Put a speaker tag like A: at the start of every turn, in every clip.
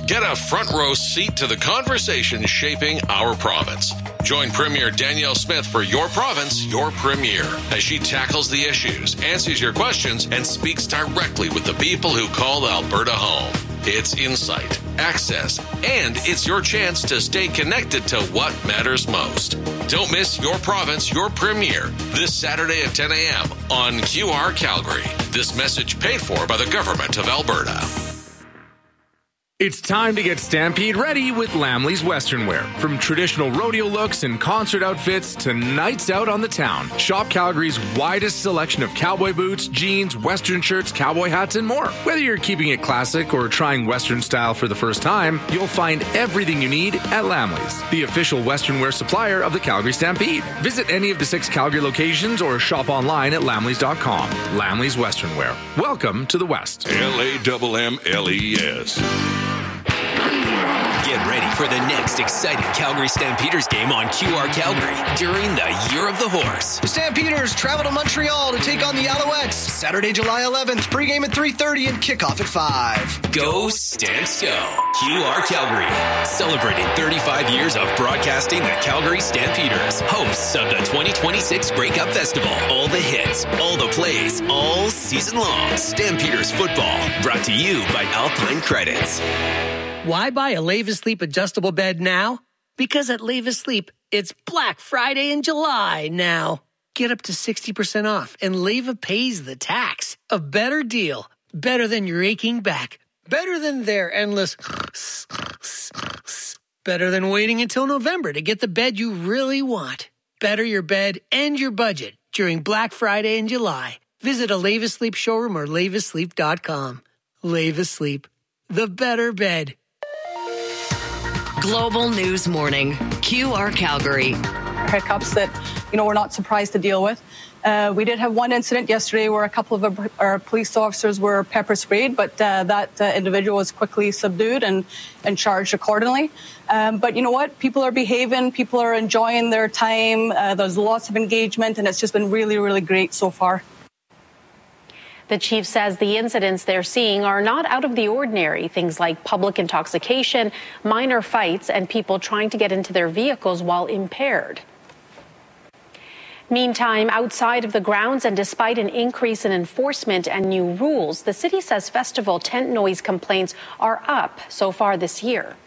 A: Get a front row seat to the conversation shaping our province. Join Premier Danielle Smith for Your Province, Your Premier, as she tackles the issues, answers your questions, and speaks directly with the people who call Alberta home. It's insight, access, and it's your chance to stay connected to what matters most. Don't miss Your Province, Your Premier this Saturday at 10 a.m. on QR Calgary. This message paid for by the Government of Alberta.
B: It's time to get Stampede ready with Lamley's Western Wear. From traditional rodeo looks and concert outfits to nights out on the town, shop Calgary's widest selection of cowboy boots, jeans, Western shirts, cowboy hats, and more. Whether you're keeping it classic or trying Western style for the first time, you'll find everything you need at Lamley's, the official Western Wear supplier of the Calgary Stampede. Visit any of the 6 Calgary locations or shop online at lamleys.com. Lamley's Western Wear. Welcome to the West.
C: LAMMLES.
D: Get ready for the next exciting Calgary Stampeders game on QR Calgary during the Year of the Horse.
E: The Stampeders travel to Montreal to take on the Alouettes. Saturday, July 11th, pregame at 3:30 and kickoff at 5.
D: Go Stamps Go. QR Calgary, celebrating 35 years of broadcasting the Calgary Stampeders, hosts of the 2026 Grey Cup Festival. All the hits, all the plays, all season long. Stampeders football, brought to you by Alpine Credits.
F: Why buy a Levis Sleep adjustable bed now? Because at Levis Sleep, it's Black Friday in July now. Get up to 60% off and Leva pays the tax. A better deal. Better than your aching back. Better than their endless... Better than waiting until November to get the bed you really want. Better your bed and your budget during Black Friday in July. Visit a Levis Sleep showroom or levisleep.com. Levis Sleep. The better bed.
G: Global News Morning, QR Calgary.
H: Hiccups that, we're not surprised to deal with. We did have one incident yesterday where a couple of our police officers were pepper sprayed, but that individual was quickly subdued and charged accordingly. But you know what? People are behaving. People are enjoying their time. There's lots of engagement, and it's just been really, really great so far.
I: The chief says the incidents they're seeing are not out of the ordinary. Things like public intoxication, minor fights, and people trying to get into their vehicles while impaired. Meantime, outside of the grounds and despite an increase in enforcement and new rules, the city says festival tent noise complaints are up so far this year.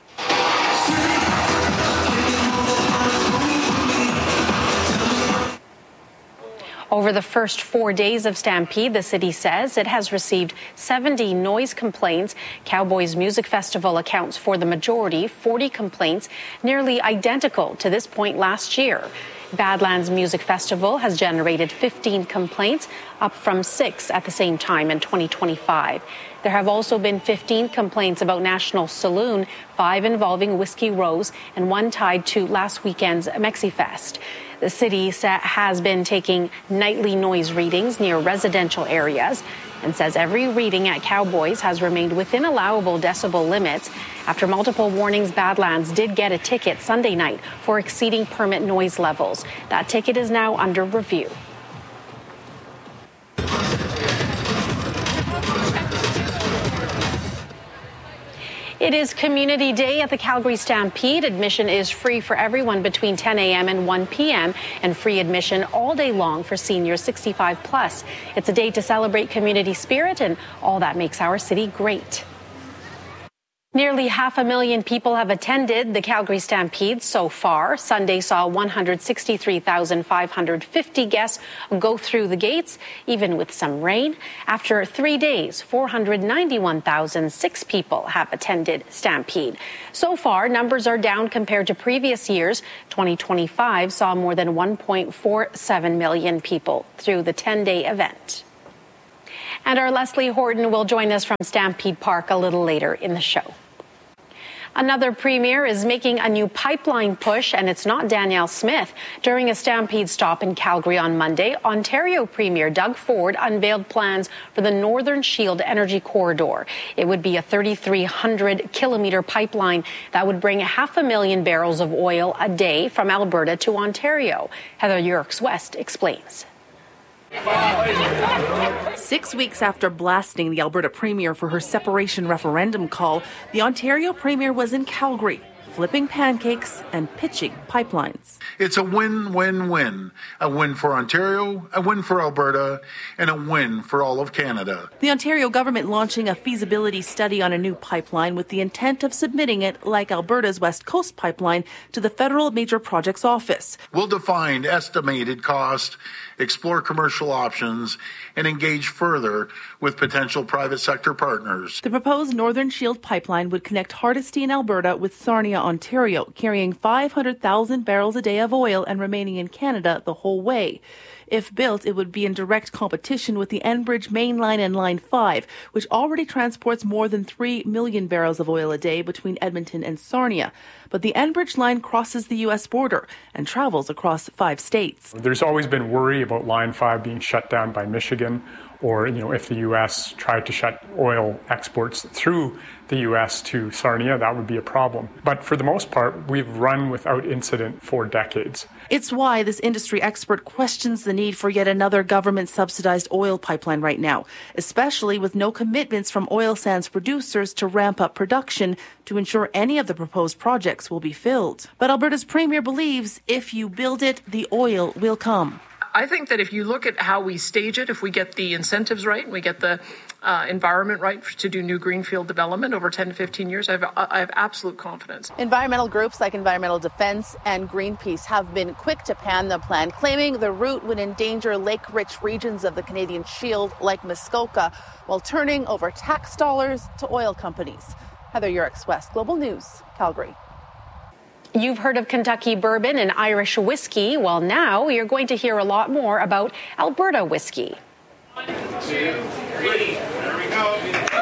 I: Over the first 4 days of Stampede, the city says it has received 70 noise complaints. Cowboys Music Festival accounts for the majority, 40 complaints, nearly identical to this point last year. Badlands Music Festival has generated 15 complaints, up from 6 at the same time in 2025. There have also been 15 complaints about National Saloon, 5 involving Whiskey Rose, and 1 tied to last weekend's MexiFest. The city has been taking nightly noise readings near residential areas and says every reading at Cowboys has remained within allowable decibel limits. After multiple warnings, Badlands did get a ticket Sunday night for exceeding permit noise levels. That ticket is now under review. It is Community Day at the Calgary Stampede. Admission is free for everyone between 10 a.m. and 1 p.m. and free admission all day long for seniors 65 plus. It's a day to celebrate community spirit and all that makes our city great. Nearly 500,000 people have attended the Calgary Stampede so far. Sunday saw 163,550 guests go through the gates, even with some rain. After 3 days, 491,006 people have attended Stampede. So far, numbers are down compared to previous years. 2025 saw more than 1.47 million people through the 10-day event. And our Leslie Horton will join us from Stampede Park a little later in the show. Another premier is making a new pipeline push, and it's not Danielle Smith. During a Stampede stop in Calgary on Monday, Ontario Premier Doug Ford unveiled plans for the Northern Shield Energy Corridor. It would be a 3,300-kilometer pipeline that would bring 500,000 barrels of oil a day from Alberta to Ontario. Heather Yerkes West explains.
C: 6 weeks after blasting the Alberta Premier for her separation referendum call, the Ontario Premier was in Calgary, flipping pancakes and pitching pipelines.
J: It's a win-win-win. A win for Ontario, a win for Alberta, and a win for all of Canada.
C: The Ontario government launching a feasibility study on a new pipeline with the intent of submitting it, like Alberta's West Coast Pipeline, to the Federal Major Projects Office.
J: We'll define estimated cost, explore commercial options, and engage further with potential private sector partners.
C: The proposed Northern Shield pipeline would connect Hardisty in Alberta with Sarnia, Ontario, carrying 500,000 barrels a day of oil and remaining in Canada the whole way. If built, it would be in direct competition with the Enbridge Main Line and Line 5, which already transports more than 3 million barrels of oil a day between Edmonton and Sarnia. But the Enbridge line crosses the U.S. border and travels across 5 states.
K: There's always been worry about Line 5 being shut down by Michigan, or if the U.S. tried to shut oil exports through the U.S. to Sarnia, that would be a problem. But for the most part, we've run without incident for decades.
C: It's why this industry expert questions the need for yet another government-subsidized oil pipeline right now, especially with no commitments from oil sands producers to ramp up production to ensure any of the proposed projects will be filled. But Alberta's Premier believes if you build it, the oil will come.
L: I think that if you look at how we stage it, if we get the incentives right and we get the environment right to do new greenfield development over 10 to 15 years, I have absolute confidence.
C: Environmental groups like Environmental Defence and Greenpeace have been quick to pan the plan, claiming the route would endanger lake-rich regions of the Canadian Shield like Muskoka, while turning over tax dollars to oil companies. Heather Yurex, West Global News, Calgary.
I: You've heard of Kentucky bourbon and Irish whiskey. Well, now you're going to hear a lot more about Alberta whiskey.
M: 1, 2, 3, there we go.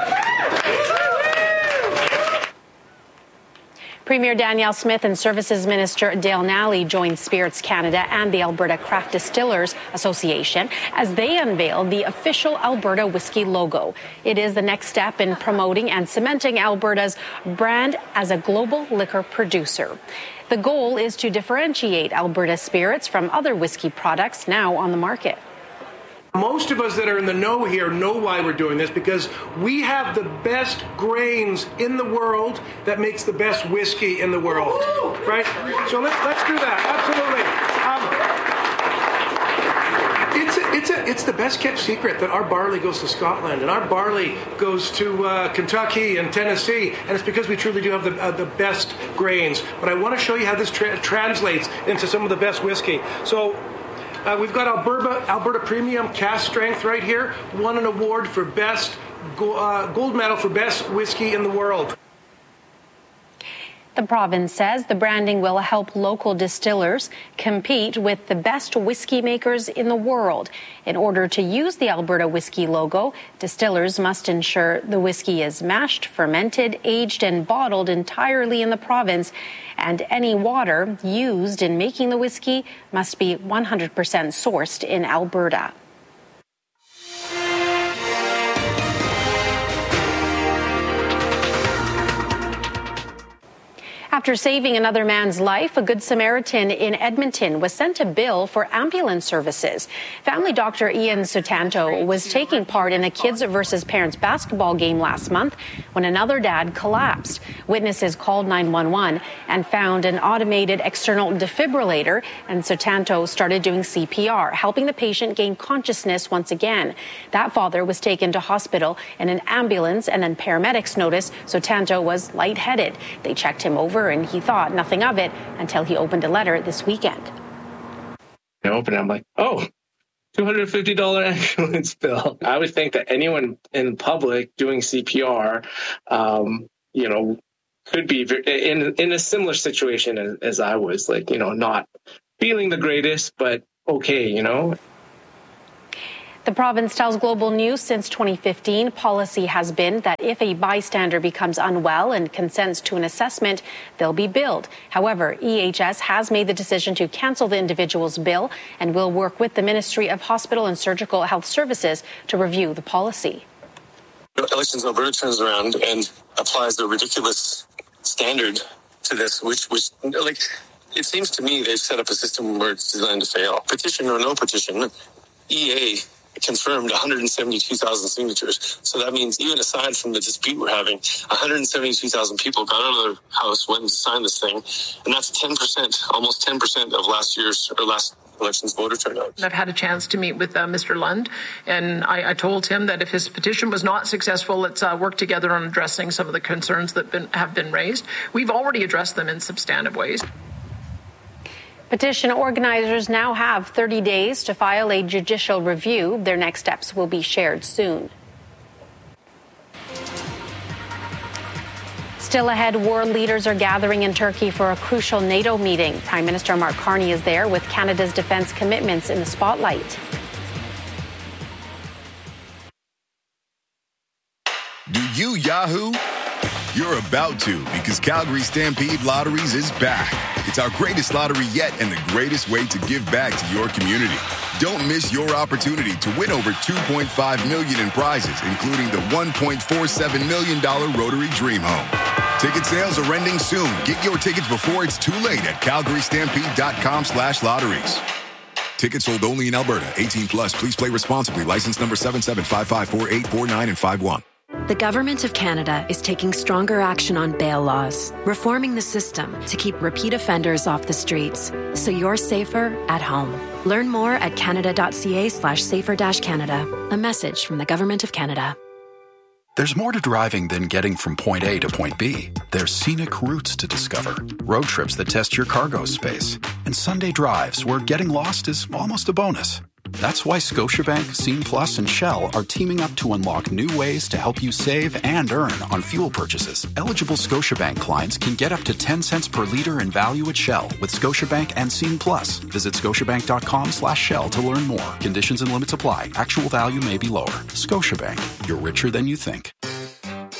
I: Premier Danielle Smith and Services Minister Dale Nally joined Spirits Canada and the Alberta Craft Distillers Association as they unveiled the official Alberta whiskey logo. It is the next step in promoting and cementing Alberta's brand as a global liquor producer. The goal is to differentiate Alberta spirits from other whiskey products now on the market.
N: Most of us that are in the know here know why we're doing this, because we have the best grains in the world that makes the best whiskey in the world, right? So let's do that, absolutely. It's the best kept secret that our barley goes to Scotland and our barley goes to Kentucky and Tennessee, and it's because we truly do have the best grains. But I want to show you how this translates into some of the best whiskey. So. We've got Alberta Premium Cask Strength right here. Won an award for best gold medal for best whiskey in the world.
I: The province says the branding will help local distillers compete with the best whiskey makers in the world. In order to use the Alberta whiskey logo, distillers must ensure the whiskey is mashed, fermented, aged, and bottled entirely in the province, and any water used in making the whiskey must be 100% sourced in Alberta. After saving another man's life, a Good Samaritan in Edmonton was sent a bill for ambulance services. Family doctor Ian Sutanto was taking part in a kids versus parents basketball game last month when another dad collapsed. Witnesses called 911 and found an automated external defibrillator, and Sutanto started doing CPR, helping the patient gain consciousness once again. That father was taken to hospital in an ambulance, and then paramedics noticed Sutanto was lightheaded. They checked him over and he thought nothing of it until he opened a letter this weekend.
O: I opened it, I'm like, oh, $250 ambulance bill. I would think that anyone in public doing CPR, could be in a similar situation as I was, not feeling the greatest, but okay,
I: The province tells Global News since 2015, policy has been that if a bystander becomes unwell and consents to an assessment, they'll be billed. However, EHS has made the decision to cancel the individual's bill and will work with the Ministry of Hospital and Surgical Health Services to review the policy.
P: Elections Alberta turns around and applies a ridiculous standard to this, which it seems to me they've set up a system where it's designed to fail. Petition or no petition, EA confirmed 172,000 signatures. So that means even aside from the dispute we're having, 172,000 people got out of their house, went and signed this thing. And that's 10%, almost 10% of last election's voter turnout.
L: I've had a chance to meet with Mr. Lund, and I told him that if his petition was not successful, let's work together on addressing some of the concerns that have been raised. We've already addressed them in substantive ways.
I: Petition organizers now have 30 days to file a judicial review. Their next steps will be shared soon. Still ahead, world leaders are gathering in Turkey for a crucial NATO meeting. Prime Minister Mark Carney is there with Canada's defense commitments in the spotlight.
Q: Do you Yahoo? You're about to, because Calgary Stampede Lotteries is back. It's our greatest lottery yet and the greatest way to give back to your community. Don't miss your opportunity to win over $2.5 million in prizes, including the $1.47 million Rotary Dream Home. Ticket sales are ending soon. Get your tickets before it's too late at calgarystampede.com/lotteries. Tickets sold only in Alberta. 18 plus. Please play responsibly. License number 77554849 and 51.
R: The Government of Canada is taking stronger action on bail laws, reforming the system to keep repeat offenders off the streets, so you're safer at home. Learn more at canada.ca/safer-canada. A message from the Government of Canada.
S: There's more to driving than getting from point A to point B. There's scenic routes to discover, road trips that test your cargo space, and Sunday drives where getting lost is almost a bonus. That's why Scotiabank, Scene Plus, and Shell are teaming up to unlock new ways to help you save and earn on fuel purchases. Eligible Scotiabank clients can get up to 10 cents per liter in value at Shell with Scotiabank and Scene Plus. Visit scotiabank.com/Shell to learn more. Conditions and limits apply. Actual value may be lower. Scotiabank. You're richer than you think.